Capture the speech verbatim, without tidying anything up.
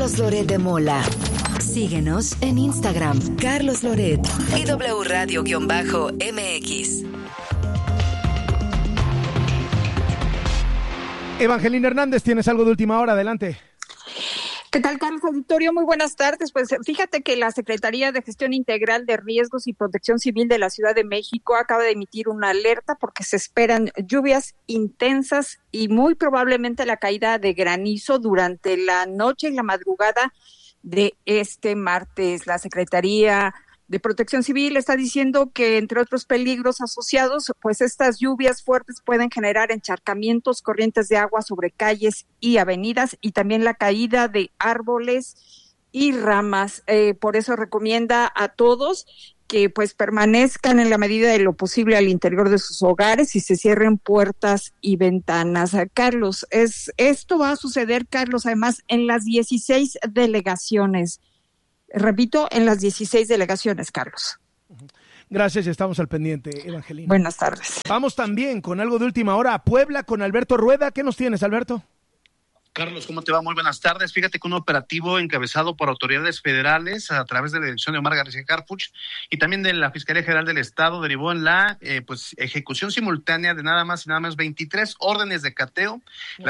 Carlos Loret de Mola. Síguenos en Instagram, Carlos Loret y W Radio-M X. Evangelina Hernández, tienes algo de última hora, adelante. ¿Qué tal, Carlos Auditorio? Muy buenas tardes. Pues fíjate que la Secretaría de Gestión Integral de Riesgos y Protección Civil de la Ciudad de México acaba de emitir una alerta porque se esperan lluvias intensas y muy probablemente la caída de granizo durante la noche y la madrugada de este martes. La Secretaría de Protección Civil está diciendo que, entre otros peligros asociados, pues estas lluvias fuertes pueden generar encharcamientos, corrientes de agua sobre calles y avenidas y también la caída de árboles y ramas. Eh, por eso recomienda a todos que pues permanezcan en la medida de lo posible al interior de sus hogares y se cierren puertas y ventanas. Carlos, es esto va a suceder, Carlos, además en las dieciséis delegaciones. Repito, en las dieciséis delegaciones, Carlos. Gracias, estamos al pendiente, Evangelina. Buenas tardes. Vamos también con algo de última hora a Puebla con Alberto Rueda. ¿Qué nos tienes, Alberto? Carlos, ¿cómo te va? Muy buenas tardes. Fíjate que un operativo encabezado por autoridades federales a través de la dirección de Omar García Harfuch y también de la Fiscalía General del Estado derivó en la eh, pues ejecución simultánea de nada más y nada más veintitrés órdenes de cateo. La